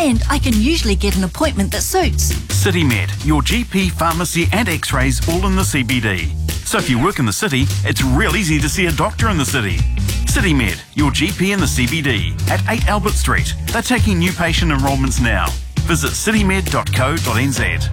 and I can usually get an appointment that suits. CityMed, your GP, pharmacy and x-rays all in the CBD. So if you work in the city, it's real easy to see a doctor in the city. CityMed, your GP in the CBD at 8 Albert Street. They're taking new patient enrolments now. Visit citymed.co.nz.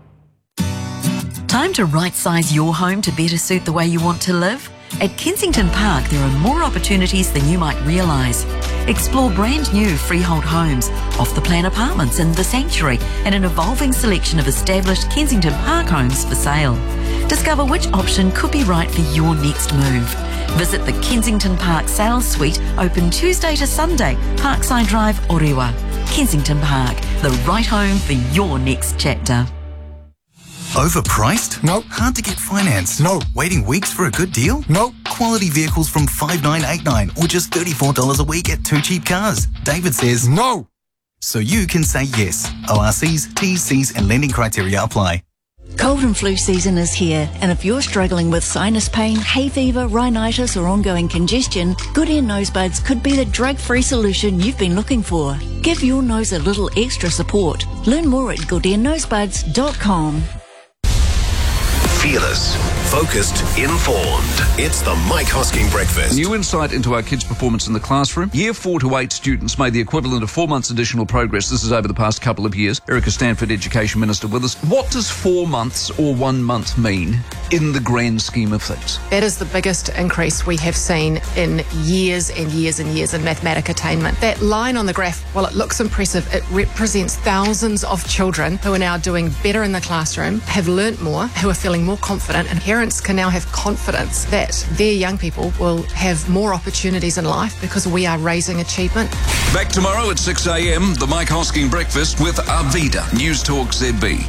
Time to right-size your home to better suit the way you want to live? At Kensington Park, there are more opportunities than you might realise. Explore brand new freehold homes, off-the-plan apartments in The Sanctuary, and an evolving selection of established Kensington Park homes for sale. Discover which option could be right for your next move. Visit the Kensington Park Sales Suite, open Tuesday to Sunday, Parkside Drive, Orewa. Kensington Park, the right home for your next chapter. Overpriced? No. Hard to get finance? No. Waiting weeks for a good deal? No. Quality vehicles from $5,989 or just $34 a week at Two Cheap Cars. David says no. So you can say yes. ORCs, TCs and lending criteria apply. Cold and flu season is here, and if you're struggling with sinus pain, hay fever, rhinitis or ongoing congestion, Good Ear Nosebuds could be the drug-free solution you've been looking for. Give your nose a little extra support. Learn more at goodearnosebuds.com. Fearless, focused, informed. It's the Mike Hosking Breakfast. New insight into our kids' performance in the classroom. Year 4 to 8 students made the equivalent of 4 months additional progress. This is over the past couple of years. Erica Stanford, Education Minister, with us. What does 4 months or 1 month mean in the grand scheme of things? That is the biggest increase we have seen in years and years and years in mathematic attainment. That line on the graph, while it looks impressive, it represents thousands of children who are now doing better in the classroom, have learnt more, who are feeling more confident, and parents can now have confidence that their young people will have more opportunities in life because we are raising achievement. Back tomorrow at 6 a.m, the Mike Hosking Breakfast with Arvida, News Talk ZB.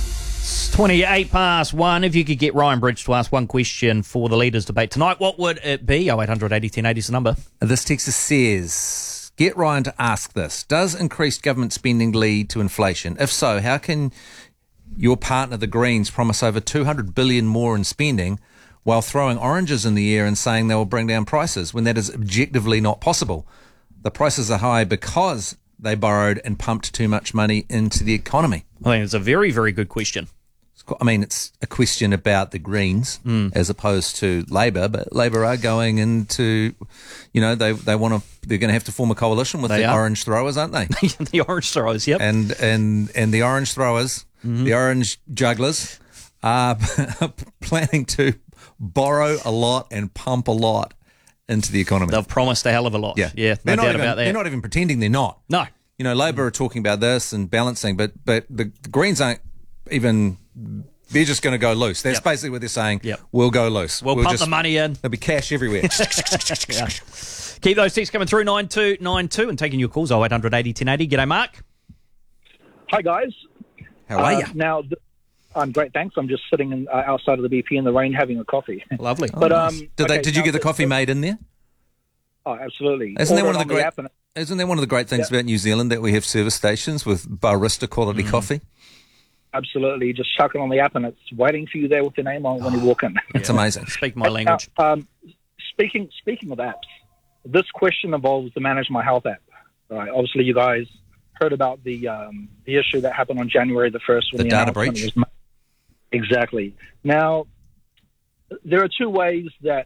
1:28. If you could get Ryan Bridge to ask one question for the leaders' debate tonight, what would it be? 0800 80 1080 is the number. This texter says, get Ryan to ask this. Does increased government spending lead to inflation? If so, how can your partner, the Greens, promise over $200 billion more in spending while throwing oranges in the air and saying they will bring down prices when that is objectively not possible? The prices are high because they borrowed and pumped too much money into the economy. I think it's a very, very good question. I mean, it's a question about the Greens as opposed to Labor, but Labor are going into, they're going to have to form a coalition with orange throwers, aren't they? The orange throwers, yep. And the orange throwers, the orange jugglers are planning to borrow a lot and pump a lot into the economy. They've promised a hell of a lot. Yeah, no doubt about that. They're not even pretending they're not. No. Labor are talking about this and balancing, but the Greens aren't even... They're just going to go loose. That's basically what they're saying. We'll go loose. We'll pump the money in. There'll be cash everywhere. Yeah. Keep those texts coming through 9292 and taking your calls 0800 80 1080. G'day, Mark. Hi, guys. How are you? Now, I'm great, thanks. I'm just sitting outside of the BP in the rain having a coffee. Lovely. But nice. Did you get the coffee made in there? Oh, absolutely. Isn't that one of the great things about New Zealand, that we have service stations with barista quality coffee? Absolutely. Just chuck it on the app and it's waiting for you there with your name on when you walk in. It's amazing. Speak my language. Speaking of apps, this question involves the Manage My Health app. Right. Obviously, you guys heard about the issue that happened on January the 1st. The data breach? Exactly. Now, there are two ways that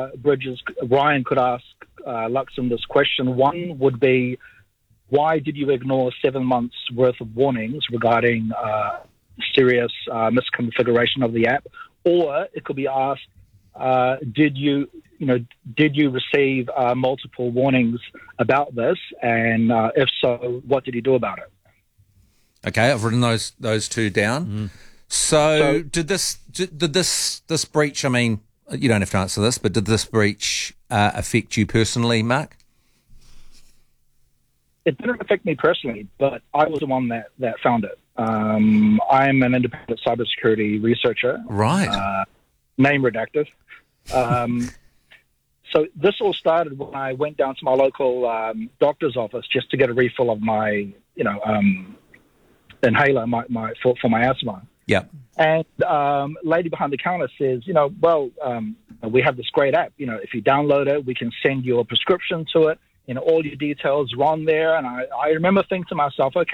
Ryan could ask Luxon this question. One would be, why did you ignore 7 months' worth of warnings regarding serious misconfiguration of the app? Or it could be asked, did you receive multiple warnings about this? And if so, what did you do about it? Okay, I've written those two down. So did this breach? I mean, you don't have to answer this, but did this breach affect you personally, Mark? It didn't affect me personally, but I was the one that found it. I'm an independent cybersecurity researcher. Right. Name redacted. So this all started when I went down to my local doctor's office just to get a refill of my, inhaler for my asthma. Yeah. And lady behind the counter says, we have this great app. If you download it, we can send you a prescription to it. All your details are on there. And I remember thinking to myself, okay,